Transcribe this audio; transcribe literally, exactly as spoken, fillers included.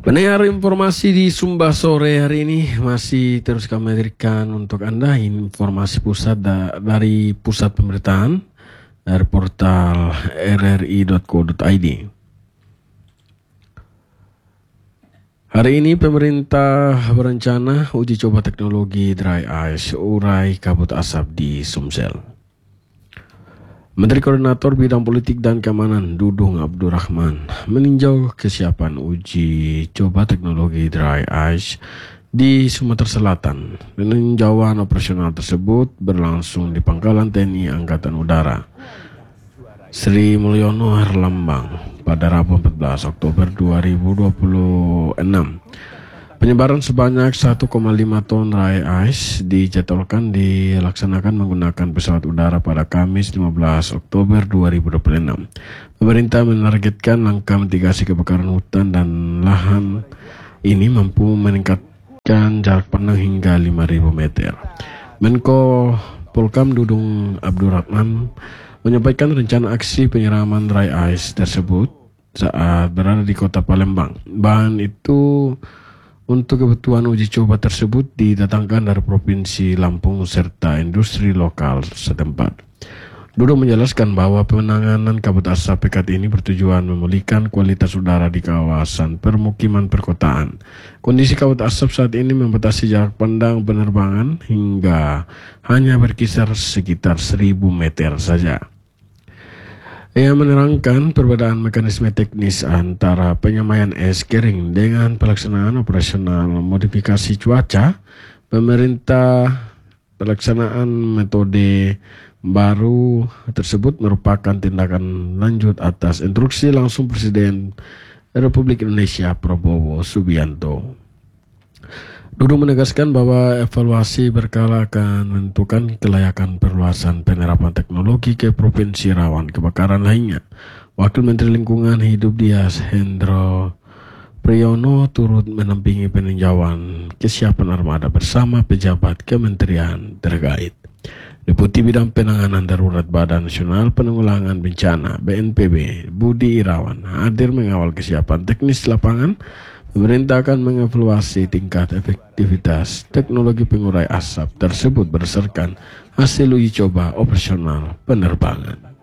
Pendengar, informasi di Sumba sore hari ini masih terus kami hadirkan untuk Anda informasi pusat da dari pusat pemberitaan dari portal r r i dot co dot i d. Hari ini pemerintah berencana uji coba teknologi dry ice urai kabut asap di Sumsel. Menteri Koordinator Bidang Politik dan Keamanan Dudung Abdurrahman meninjau kesiapan uji coba teknologi dry ice di Sumatera Selatan. Peninjauan operasional tersebut berlangsung di Pangkalan T N I Angkatan Udara Sri Mulyono Herlambang pada Rabu empat belas Oktober dua ribu dua puluh enam. Penyebaran sebanyak satu koma lima ton dry ice dijadwalkan dilaksanakan menggunakan pesawat udara pada Kamis lima belas Oktober dua ribu dua puluh enam. Pemerintah menargetkan langkah mitigasi kebakaran hutan dan lahan ini mampu meningkatkan jarak pandang hingga lima ribu meter. Menko Polkam Dudung Abdurrahman menyampaikan rencana aksi penyiraman dry ice tersebut saat berada di kota Palembang. Bahan itu untuk kebutuhan uji coba tersebut didatangkan dari Provinsi Lampung serta industri lokal setempat. Dudung menjelaskan bahwa penanganan kabut asap pekat ini bertujuan memulihkan kualitas udara di kawasan permukiman perkotaan. Kondisi kabut asap saat ini membatasi jarak pandang penerbangan hingga hanya berkisar sekitar seribu meter saja. Ia menerangkan perbedaan mekanisme teknis antara penyamaian es kering dengan pelaksanaan operasional modifikasi cuaca. Pemerintah pelaksanaan metode baru tersebut merupakan tindakan lanjut atas instruksi langsung Presiden Republik Indonesia Prabowo Subianto. Dudung menegaskan bahwa evaluasi berkala akan menentukan kelayakan perluasan penerapan teknologi ke provinsi rawan kebakaran lainnya. Wakil Menteri Lingkungan Hidup Dias Hendro Priyono turut menampingi peninjauan kesiapan armada bersama pejabat kementerian terkait. Deputi Bidang Penanganan Darurat Badan Nasional Penanggulangan Bencana B N P B Budi Irawan hadir mengawal kesiapan teknis lapangan. Pemerintah akan mengevaluasi tingkat efektivitas teknologi pengurai asap tersebut berdasarkan hasil uji coba operasional penerbangan.